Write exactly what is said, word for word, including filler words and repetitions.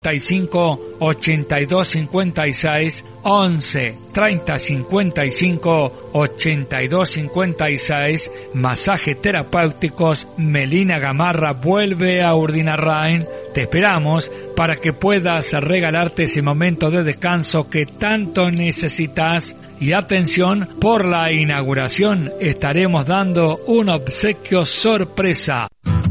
cinco, ochenta y dos, cincuenta y seis, once, treinta, cincuenta y cinco, ochenta y dos, cincuenta y seis. Masaje terapéuticos Melina Gamarra vuelve a Urdinarrain. Te esperamos para que puedas regalarte ese momento de descanso que tanto necesitas. Y atención, por la inauguración estaremos dando un obsequio sorpresa.